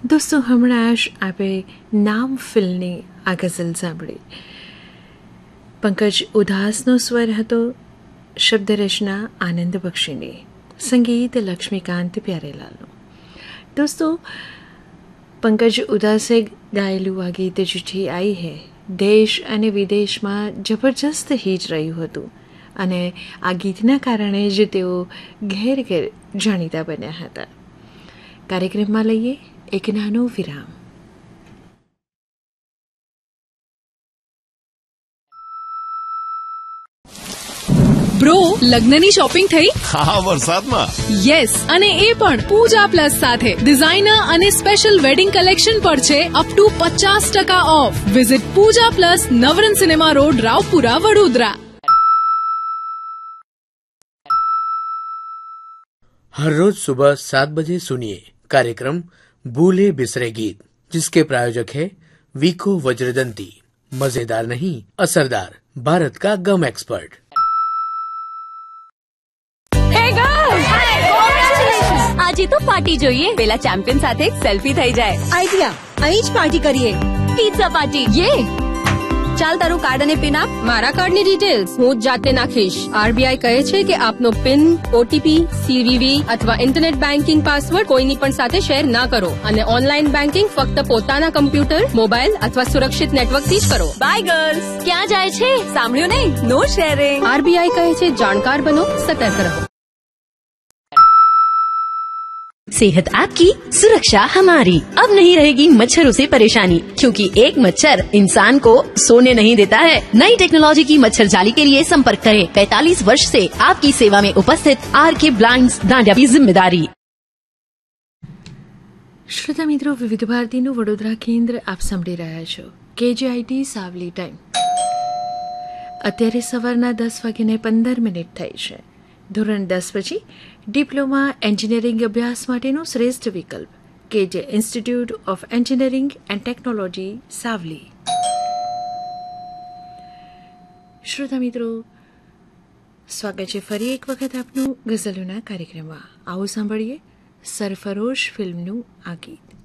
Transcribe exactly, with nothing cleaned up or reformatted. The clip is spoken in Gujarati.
દોસ્તો, હમણાં જ આપણે નામ ફિલ્મની આ ગઝલ સાંભળી. પંકજ ઉધાસનો સ્વર હતો, શબ્દ રચના આનંદ બક્ષીની, સંગીત લક્ષ્મીકાંત પ્યારેલાલનું. દોસ્તો, પંકજ ઉધાસે ગાયેલું આ ગીત ચિઠ્ઠી આઈ હે દેશ અને વિદેશમાં જબરજસ્ત હિટ રહ્યું હતું અને આ ગીતના કારણે જ તેઓ ઘેર ઘેર જાણીતા બન્યા હતા. કાર્યક્રમમાં લઈએ એક નાનો વિરામ. બ્રો, લગ્નની શોપિંગ થઈ? હા, વરસાદમાં. યસ, અને એ પણ પૂજા પ્લસ સાથે. ડિઝાઇનર અને સ્પેશિયલ વેડિંગ કલેક્શન પર છે અપ ટુ પચાસ ટકા of. Visit Pooja plus, Navrang cinema road, Raopura, Vadodara. हर रोज सुबह सात बजे सुनिए कार्यक्रम भूले बिसरे गीत, जिसके प्रायोजक है वीको वज्रदंती. मजेदार नहीं, असरदार, भारत का गम एक्सपर्ट. આજે તો પાર્ટી જોઈએ. પેલા ચેમ્પિયન સાથે એક સેલ્ફી થઈ જાય. આઈડિયા, અહીં જ પાર્ટી કરીએ. Pizza party. યે ચાલ, તારું કાર્ડ અને પિન આપ. મારા કાર્ડની ડિટેલ્સ હું જ જાતે નાખીશ. આરબીઆઈ કહે છે કે આપનો પિન, ઓટીપી, સીવીવી અથવા ઇન્ટરનેટ બેન્કિંગ પાસવર્ડ કોઈની પણ સાથે શેર ના કરો અને ઓનલાઈન બેન્કિંગ ફક્ત પોતાના કમ્પ્યુટર, મોબાઈલ અથવા સુરક્ષિત નેટવર્કથી જ કરો. By girls. ક્યાં જાય છે? સાંભળ્યું નહીં? નો શેરિંગ. आरबीआई કહે છે જાણકાર बनो, सतर्क रहो. सेहत आपकी, सुरक्षा हमारी. अब नहीं रहेगी मच्छरों से परेशानी, क्योंकि एक मच्छर इंसान को सोने नहीं देता है. नई टेक्नोलॉजी की मच्छर जाली के लिए संपर्क करें. पैंतालीस वर्ष से आपकी सेवा में उपस्थित आर के ब्लाइंड्स दांडिया की जिम्मेदारी. શ્રોતા મિત્રો, વિવિધ ભારતીનું વડોદરા કેન્દ્ર આપ સાંભળી રહ્યા છો. KGIT Savli time. અત્યારે સવારના દસ વાગીને પંદર મિનિટ થઈ છે. ધોરણ દસ પછી ડિપ્લોમા એન્જિનિયરિંગ અભ્યાસ માટેનો શ્રેષ્ઠ વિકલ્પ કેજે institute of engineering and technology Savli. શ્રોતા મિત્રો, સ્વાગત છે ફરી એક વખત આપનું ગઝલોના કાર્યક્રમમાં. આવો સાંભળીએ સરફરોશ ફિલ્મનું આ ગીત.